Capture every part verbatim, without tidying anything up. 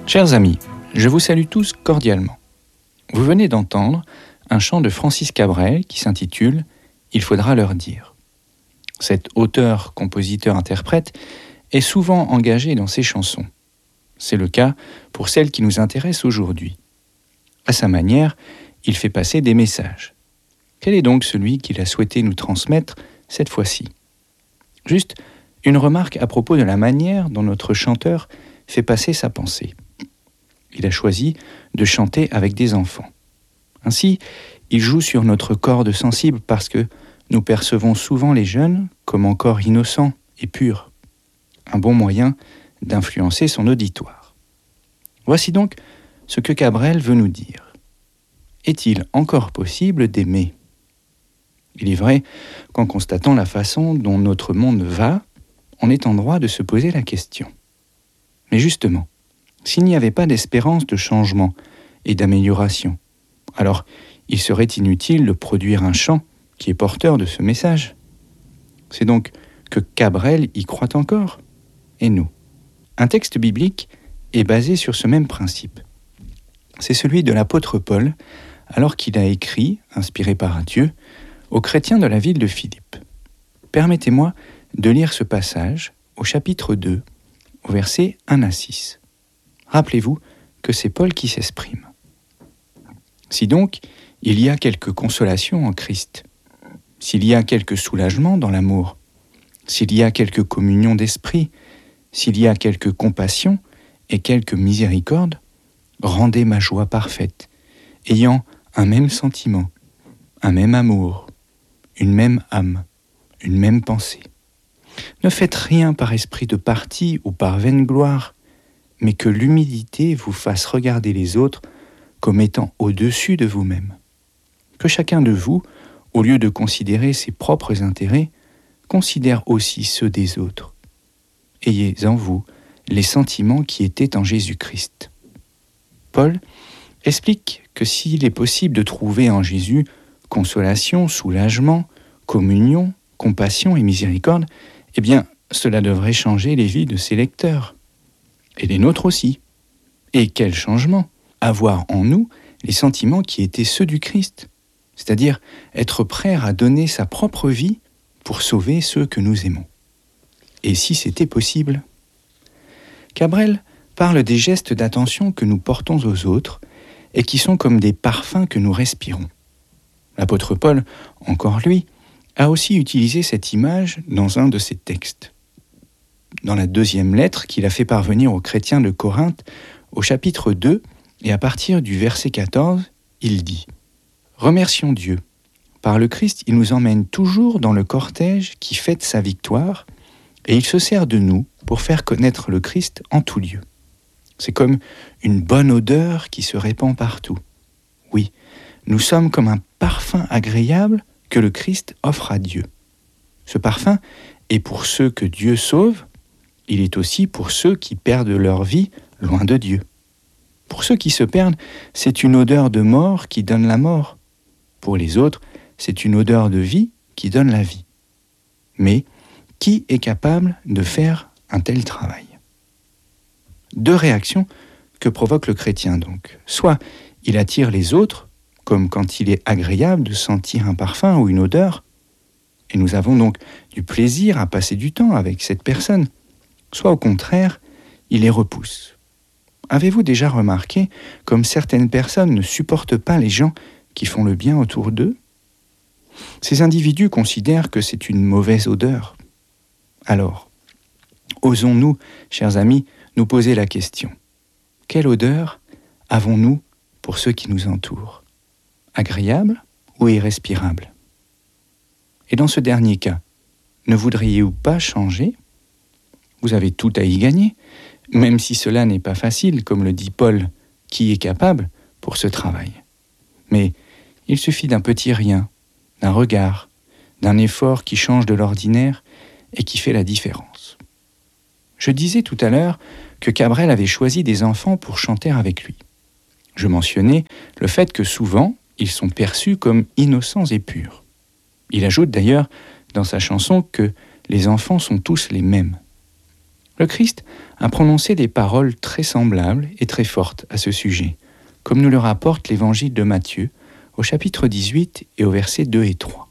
Chers amis, je vous salue tous cordialement. Vous venez d'entendre un chant de Francis Cabrel qui s'intitule « Il faudra leur dire ». Cet auteur, compositeur, interprète est souvent engagé dans ses chansons. C'est le cas pour celle qui nous intéresse aujourd'hui. À sa manière, il fait passer des messages. Quel est donc celui qu'il a souhaité nous transmettre cette fois-ci ? Juste une remarque à propos de la manière dont notre chanteur fait passer sa pensée. Il a choisi de chanter avec des enfants. Ainsi, il joue sur notre corde sensible parce que nous percevons souvent les jeunes comme encore innocents et purs. Un bon moyen d'influencer son auditoire. Voici donc ce que Cabrel veut nous dire. Est-il encore possible d'aimer ? Il est vrai qu'en constatant la façon dont notre monde va, on est en droit de se poser la question. Mais justement, s'il n'y avait pas d'espérance de changement et d'amélioration, alors il serait inutile de produire un chant qui est porteur de ce message. C'est donc que Cabrel y croit encore, et nous. Un texte biblique est basé sur ce même principe. C'est celui de l'apôtre Paul, alors qu'il a écrit, inspiré par Dieu, aux chrétiens de la ville de Philippe. Permettez-moi de lire ce passage au chapitre deux, au versets un à six. Rappelez-vous que c'est Paul qui s'exprime. Si donc il y a quelque consolation en Christ, s'il y a quelque soulagement dans l'amour, s'il y a quelque communion d'esprit, s'il y a quelque compassion et quelque miséricorde, rendez ma joie parfaite, ayant un même sentiment, un même amour, une même âme, une même pensée. Ne faites rien par esprit de parti ou par vaine gloire, mais que l'humilité vous fasse regarder les autres comme étant au-dessus de vous-même. Que chacun de vous, au lieu de considérer ses propres intérêts, considère aussi ceux des autres. Ayez en vous les sentiments qui étaient en Jésus-Christ. Paul explique que s'il est possible de trouver en Jésus consolation, soulagement, communion, compassion et miséricorde, eh bien, cela devrait changer les vies de ses lecteurs. Et les nôtres aussi. Et quel changement ? Avoir en nous les sentiments qui étaient ceux du Christ, c'est-à-dire être prêt à donner sa propre vie pour sauver ceux que nous aimons. Et si c'était possible ? Cabrel parle des gestes d'attention que nous portons aux autres et qui sont comme des parfums que nous respirons. L'apôtre Paul, encore lui, a aussi utilisé cette image dans un de ses textes. Dans la deuxième lettre qu'il a fait parvenir aux chrétiens de Corinthe, au chapitre deux, et à partir du verset quatorze, il dit « Remercions Dieu. Par le Christ, il nous emmène toujours dans le cortège qui fête sa victoire, et il se sert de nous pour faire connaître le Christ en tout lieu. C'est comme une bonne odeur qui se répand partout. Oui, nous sommes comme un parfum agréable que le Christ offre à Dieu. Ce parfum est pour ceux que Dieu sauve, il est aussi pour ceux qui perdent leur vie loin de Dieu. Pour ceux qui se perdent, c'est une odeur de mort qui donne la mort. Pour les autres, c'est une odeur de vie qui donne la vie. Mais qui est capable de faire un tel travail ? Deux réactions que provoque le chrétien donc. Soit il attire les autres, comme quand il est agréable de sentir un parfum ou une odeur, et nous avons donc du plaisir à passer du temps avec cette personne. Soit au contraire, il les repousse. Avez-vous déjà remarqué comme certaines personnes ne supportent pas les gens qui font le bien autour d'eux ? Ces individus considèrent que c'est une mauvaise odeur. Alors, osons-nous, chers amis, nous poser la question. Quelle odeur avons-nous pour ceux qui nous entourent ? Agréable ou irrespirable ? Et dans ce dernier cas, ne voudriez-vous pas changer ? Vous avez tout à y gagner, même si cela n'est pas facile, comme le dit Paul, qui est capable pour ce travail. Mais il suffit d'un petit rien, d'un regard, d'un effort qui change de l'ordinaire et qui fait la différence. Je disais tout à l'heure que Cabrel avait choisi des enfants pour chanter avec lui. Je mentionnais le fait que souvent, ils sont perçus comme innocents et purs. Il ajoute d'ailleurs dans sa chanson que les enfants sont tous les mêmes. Le Christ a prononcé des paroles très semblables et très fortes à ce sujet, comme nous le rapporte l'évangile de Matthieu au chapitre dix-huit et au versets deux et trois.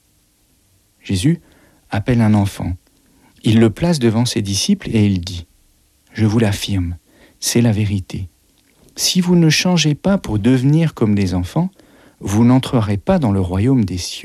Jésus appelle un enfant. Il le place devant ses disciples et il dit « Je vous l'affirme, c'est la vérité. Si vous ne changez pas pour devenir comme des enfants, vous n'entrerez pas dans le royaume des cieux. »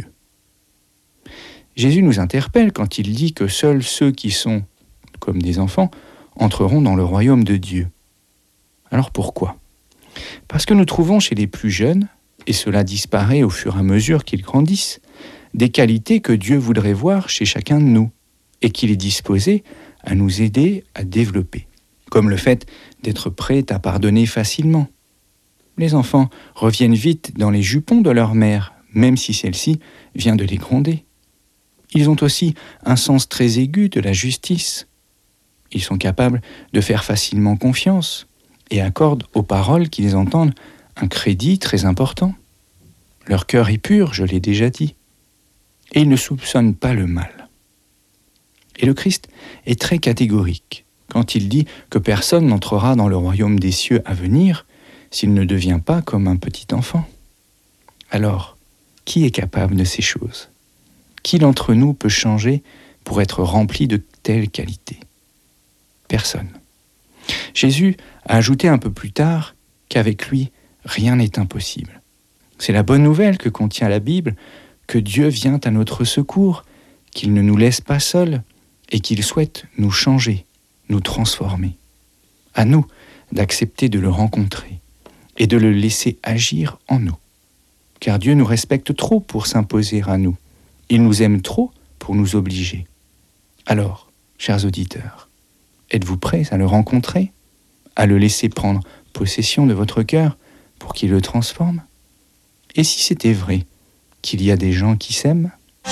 Jésus nous interpelle quand il dit que seuls ceux qui sont comme des enfants entreront dans le royaume de Dieu. Alors pourquoi ? Parce que nous trouvons chez les plus jeunes, et cela disparaît au fur et à mesure qu'ils grandissent, des qualités que Dieu voudrait voir chez chacun de nous, et qu'il est disposé à nous aider à développer, comme le fait d'être prêt à pardonner facilement. Les enfants reviennent vite dans les jupons de leur mère, même si celle-ci vient de les gronder. Ils ont aussi un sens très aigu de la justice. Ils sont capables de faire facilement confiance et accordent aux paroles qu'ils entendent un crédit très important. Leur cœur est pur, je l'ai déjà dit, et ils ne soupçonnent pas le mal. Et le Christ est très catégorique quand il dit que personne n'entrera dans le royaume des cieux à venir s'il ne devient pas comme un petit enfant. Alors, qui est capable de ces choses ? Qui d'entre nous peut changer pour être rempli de telles qualités ? Personne. Jésus a ajouté un peu plus tard qu'avec lui, rien n'est impossible. C'est la bonne nouvelle que contient la Bible, que Dieu vient à notre secours, qu'il ne nous laisse pas seuls et qu'il souhaite nous changer, nous transformer. À nous d'accepter de le rencontrer et de le laisser agir en nous. Car Dieu nous respecte trop pour s'imposer à nous. Il nous aime trop pour nous obliger. Alors, chers auditeurs, êtes-vous prêts à le rencontrer, à le laisser prendre possession de votre cœur pour qu'il le transforme ? Et si c'était vrai qu'il y a des gens qui s'aiment ?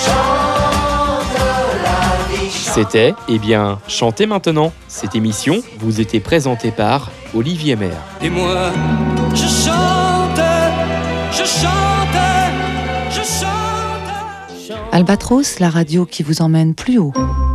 C'était, eh bien, Chantez maintenant. Cette émission vous était présentée par Olivier Maire. Et moi, je chante, je chante, je chante. Albatros, la radio qui vous emmène plus haut.